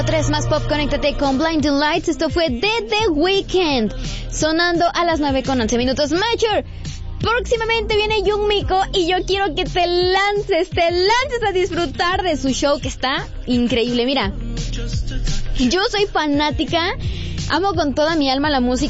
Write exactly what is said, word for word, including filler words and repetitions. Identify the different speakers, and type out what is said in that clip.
Speaker 1: Tres más pop, conéctate con Blinding Lights. Esto fue de The Weeknd, sonando a las nueve con once minutos. Major, próximamente viene Young Miko y yo quiero que te lances, te lances a disfrutar de su show que está increíble. Mira, yo soy fanática, amo con toda mi alma la música